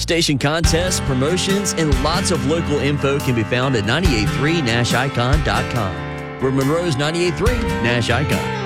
Station contests, promotions, and lots of local info can be found at 983nashicon.com. We're Monroe's 98.3 Nash Icon.